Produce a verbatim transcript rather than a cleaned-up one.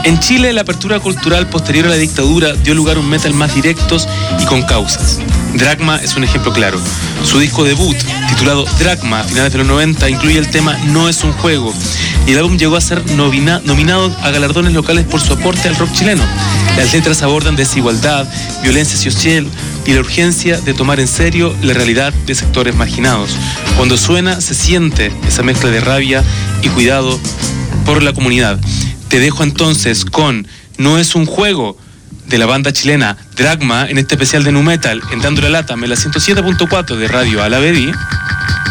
En Chile, la apertura cultural posterior a la dictadura dio lugar a un metal más directos y con causas. Dragma es un ejemplo claro. Su disco debut, titulado Dragma, a finales de los noventa, incluye el tema No es un juego, y el álbum llegó a ser nomina- nominado a galardones locales por su aporte al rock chileno. Las letras abordan desigualdad, violencia social y la urgencia de tomar en serio la realidad de sectores marginados. Cuando suena, se siente esa mezcla de rabia y cuidado por la comunidad. Te dejo entonces con No es un juego, de la banda chilena Dragma, en este especial de Nu Metal, en Dando la Lata, en la ciento siete punto cuatro de Radio Alavedi.